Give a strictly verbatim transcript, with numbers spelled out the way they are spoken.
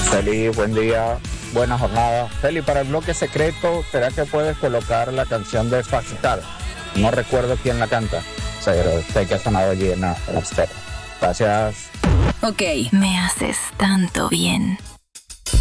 Feliz, buen día, buena jornada. Feli, para el bloque secreto, ¿será que puedes colocar la canción de Faxital? No recuerdo quién la canta, pero sé que ha sonado allí en la estéreo. Gracias. Ok, me haces tanto bien.